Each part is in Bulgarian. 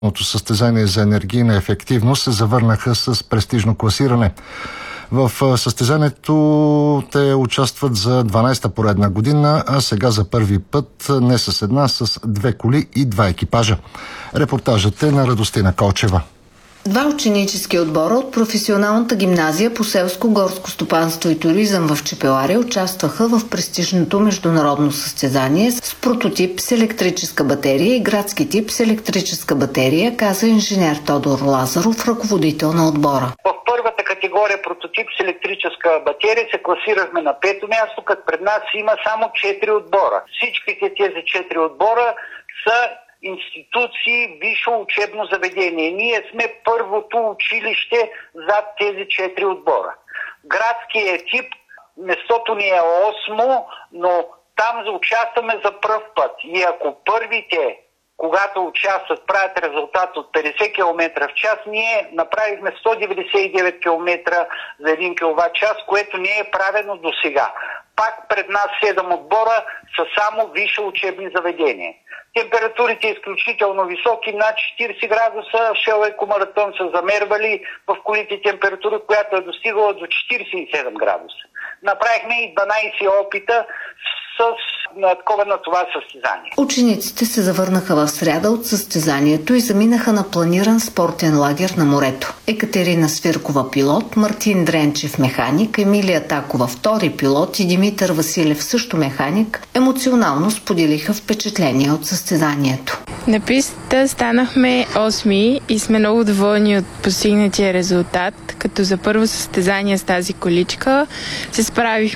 състезание за енергийна ефективност се завърнаха с престижно класиране. В състезанието те участват за 12-та поредна година, а сега за първи път не с една, с две коли и два екипажа. Репортажът е на Радостина Колчева. Два ученически отбора от професионалната гимназия по селско горско стопанство и туризъм в Чепеларе участваха в престижното международно състезание с прототип с електрическа батерия и градски тип с електрическа батерия, каза инженер Тодор Лазаров, ръководител на отбора. В първата категория прототип с електрическа батерия се класирахме на 5-то място, като пред нас има само 4 отбора. Всичките тези 4 отбора са институции, висше учебно заведение. Ние сме първото училище зад тези 4 отбора. Градският тип, местото ни е 8, но там участваме за пръв път. И ако първите, когато участват, правят резултат от 50 км в час, ние направихме 199 км за 1 кВт час, което не е правено до сега. Пак пред нас 7 отбора са само висше учебни заведения. Температурите изключително високи, над 40 градуса. В Шел Екомаратон са замервали в колите температура, която е достигала до 47 градуса. Направихме и 12 опита на това състезание. Учениците се завърнаха в сряда от състезанието и заминаха на планиран спортен лагер на морето. Екатерина Свиркова пилот, Мартин Дренчев механик, Емилия Такова втори пилот и Димитър Василев също механик емоционално споделиха впечатления от състезанието. На пистата станахме 8 и сме много доволни от постигнатия резултат, като за първо състезание с тази количка се справих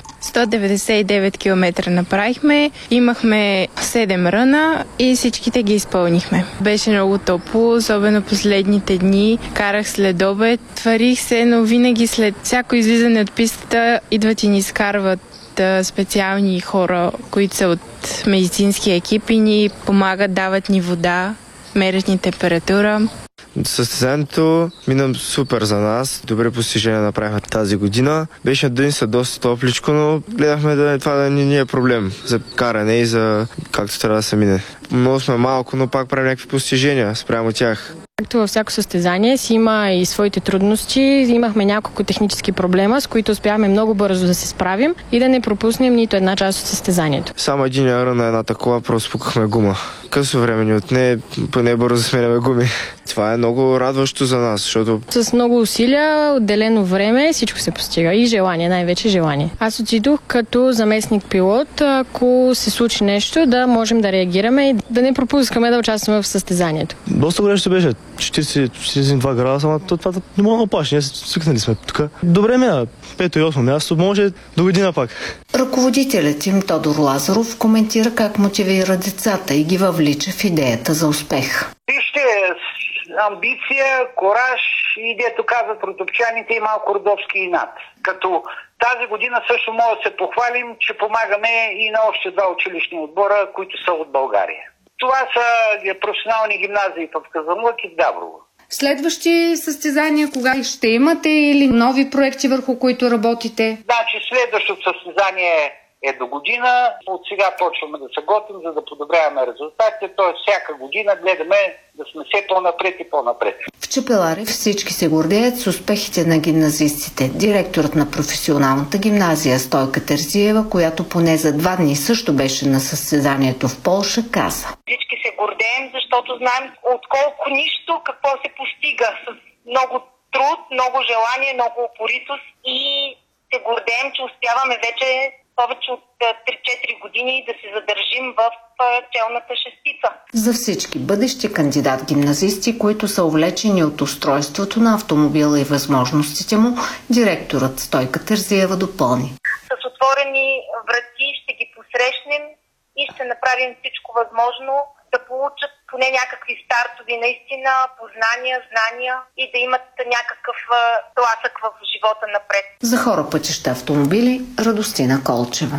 199 км направихме, имахме 7 ръна и всичките ги изпълнихме. Беше много топло, особено последните дни. Карах след обед, тварих се, но винаги след всяко излизане от пистата идват и ни изкарват специални хора, които са от медицински екип и ни помагат, дават ни вода, мерят ни температура. Състезанието мина супер за нас. Добре постижения направихме тази година. Беше дъни са доста топличко, но гледахме това да не е проблем за каране и за както трябва да се мине. Много сме малко, но пак правим някакви постижения спрямо тях. Както във всяко състезание си има и своите трудности. Имахме няколко технически проблема, с които успяхме много бързо да се справим и да не пропуснем нито една част от състезанието. Само един рън на една такова, просто пукахме гума. Късо време ни отне, поне бързо сменяме гуми. Това е много радващо за нас, защото... С много усилия, отделено време, всичко се постига. И желание, най-вече желание. Аз отидох като заместник пилот, ако се случи нещо, да можем да реагираме и да не пропускаме да участваме в състезанието. Доста горещо беше. 42 градуса, но това не мога да опаши. Ние свикнали сме тук. Добре мина. 5-то и 8 място, може до година пак. Ръководителят им Тодор Лазаров коментира как мотивира децата и ги въвлича в идеята за успех. Вижте, амбиция, кораж и дето казват родопчаните и малко родопски инат. Като тази година също може да се похвалим, че помагаме и на още 2 училищни отбора, които са от България. Това са професионални гимназии в Казанлък и в Габрово. Следващи състезания кога ще имате или нови проекти, върху които работите? Значи следващото състезание е до година. От сега почваме да се готвим, за да подобряваме резултатите. Т.е. всяка година гледаме да сме все по-напред и по-напред. В Чепеларе всички се гордеят с успехите на гимназистите. Директорът на професионалната гимназия Стойка Терзиева, която поне за 2 дни също беше на състезанието в Полша, каза. Всички се гордеем, защото знаем отколко нищо какво се постига с много труд, много желание, много упоритост и се гордеем, че успяваме вече повече от 3-4 години да се задържим в челната шестица. За всички бъдещи кандидат-гимназисти, които са увлечени от устройството на автомобила и възможностите му, директорът Стойка Терзиева допълни. С отворени врати ще ги посрещнем и ще направим всичко възможно да получат поне някакви стартови наистина познания, знания и да имат някакъв тласък в живота напред. За хора, пътеща, автомобили, Радостина Колчева.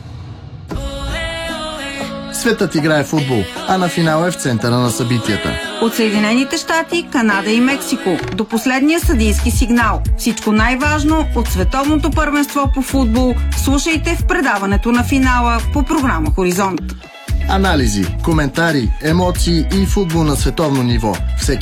Светът играе футбол, а на финал е в центъра на събитията. От Съединените щати, Канада и Мексико до последния съдийски сигнал. Всичко най-важно от световното първенство по футбол слушайте в предаването на финала по програма Хоризонт. Анализи, коментари, емоции и футбол на световно ниво. Всеки